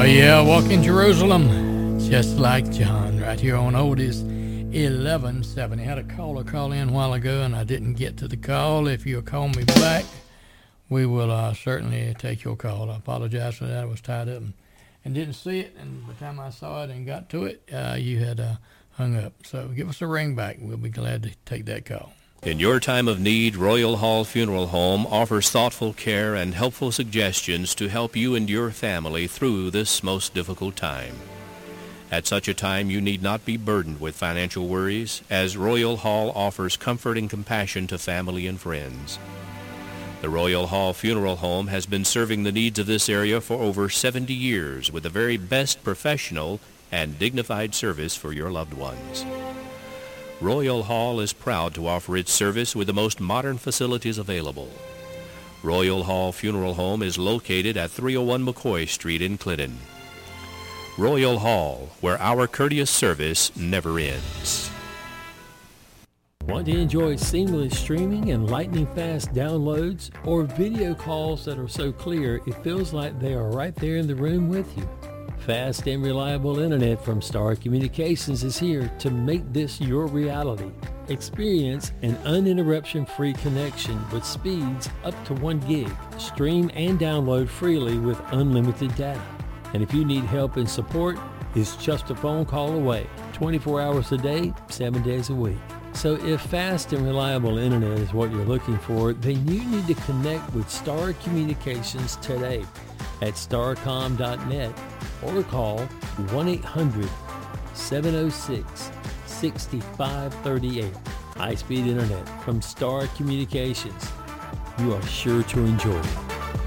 yeah, walk in Jerusalem, just like John, right here on Oldies 1170. I had a caller call in a while ago, and I didn't get to the call. If you'll call me back, we will certainly take your call. I apologize for that. I was tied up and didn't see it, and by the time I saw it and got to it, you had hung up. So give us a ring back. We'll be glad to take that call. In your time of need, Royal Hall Funeral Home offers thoughtful care and helpful suggestions to help you and your family through this most difficult time. At such a time, you need not be burdened with financial worries, as Royal Hall offers comfort and compassion to family and friends. The Royal Hall Funeral Home has been serving the needs of this area for over 70 years with the very best professional and dignified service for your loved ones. Royal Hall is proud to offer its service with the most modern facilities available. Royal Hall Funeral Home is located at 301 McCoy Street in Clinton. Royal Hall, where our courteous service never ends. Want to enjoy seamless streaming and lightning-fast downloads, or video calls that are so clear it feels like they are right there in the room with you? Fast and reliable internet from Star Communications is here to make this your reality. Experience an uninterruption-free connection with speeds up to 1 gig. Stream and download freely with unlimited data. And if you need help and support, it's just a phone call away. 24 hours a day, 7 days a week. So if fast and reliable internet is what you're looking for, then you need to connect with Star Communications today at starcom.net or call 1-800-706-6538. High-speed internet from Star Communications. You are sure to enjoy it.